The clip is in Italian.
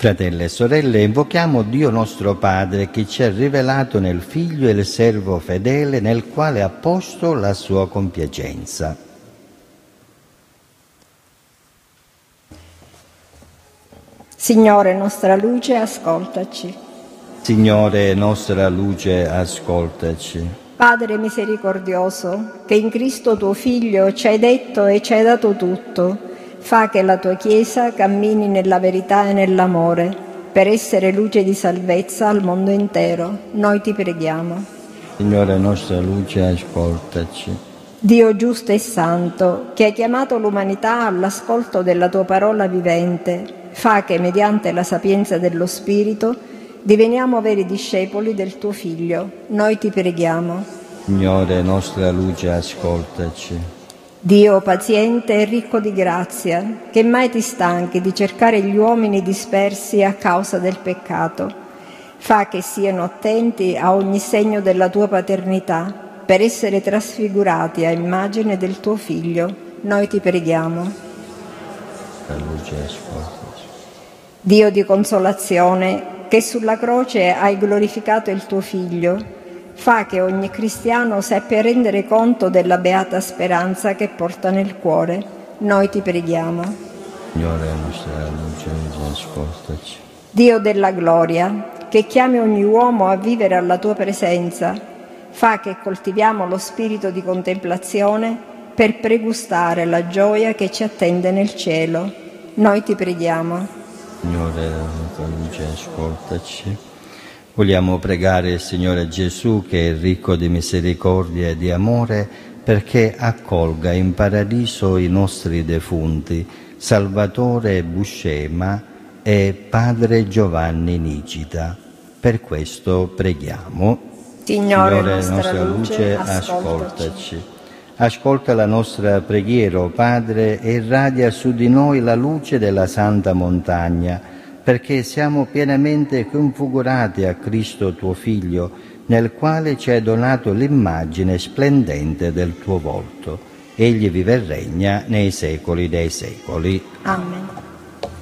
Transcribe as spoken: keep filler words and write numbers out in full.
Fratelli e sorelle, invochiamo Dio nostro Padre che ci ha rivelato nel Figlio il servo fedele nel quale ha posto la sua compiacenza. Signore nostra luce, ascoltaci. Signore nostra luce, ascoltaci. Padre misericordioso, che in Cristo tuo Figlio ci hai detto e ci hai dato tutto, fa che la tua Chiesa cammini nella verità e nell'amore, per essere luce di salvezza al mondo intero. Noi ti preghiamo. Signore nostra luce, ascoltaci. Dio giusto e santo, che hai chiamato l'umanità all'ascolto della tua parola vivente, fa che mediante la sapienza dello Spirito diveniamo veri discepoli del tuo Figlio. Noi ti preghiamo. Signore nostra luce, ascoltaci. Dio paziente e ricco di grazia, che mai ti stanchi di cercare gli uomini dispersi a causa del peccato, fa che siano attenti a ogni segno della tua paternità, per essere trasfigurati a immagine del tuo Figlio. Noi ti preghiamo. La luce, ascoltaci. Dio di consolazione, che sulla croce hai glorificato il tuo Figlio, fa che ogni cristiano sappia rendere conto della beata speranza che porta nel cuore. Noi ti preghiamo. Signore nostra luce, ascoltaci. Dio della gloria, che chiami ogni uomo a vivere alla tua presenza, fa che coltiviamo lo spirito di contemplazione per pregustare la gioia che ci attende nel cielo. Noi ti preghiamo. Signore nostra luce, ascoltaci. Vogliamo pregare il Signore Gesù, che è ricco di misericordia e di amore, perché accolga in paradiso i nostri defunti, Salvatore Buscema e Padre Giovanni Nicita. Per questo preghiamo. Signore, Signore nostra, nostra luce, ascoltaci. ascoltaci. Ascolta la nostra preghiera, o Padre, e irradia su di noi la luce della Santa Montagna, perché siamo pienamente configurati a Cristo tuo Figlio, nel quale ci hai donato l'immagine splendente del tuo volto. Egli vive e regna nei secoli dei secoli. Amen.